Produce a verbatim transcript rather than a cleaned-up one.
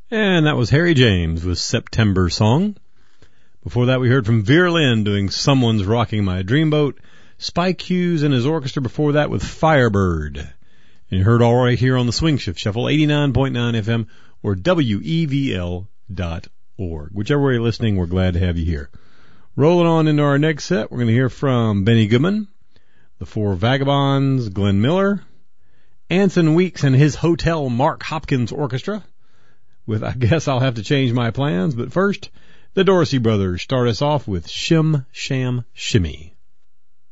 And that was Harry James with September Song. Before that, we heard from Vera Lynn doing Someone's Rocking My Dreamboat. Spike Hughes and his orchestra before that with Firebird. And you heard all right here on the Swing Shift Shuffle, eighty-nine point nine F M or W E V L dot org. Whichever way you're listening, we're glad to have you here. Rolling on into our next set, we're going to hear from Benny Goodman, the Four Vagabonds, Glenn Miller, Anson Weeks and his Hotel Mark Hopkins Orchestra, with I Guess I'll Have to Change My Plans. But first, the Dorsey Brothers start us off with Shim Sham Shimmy.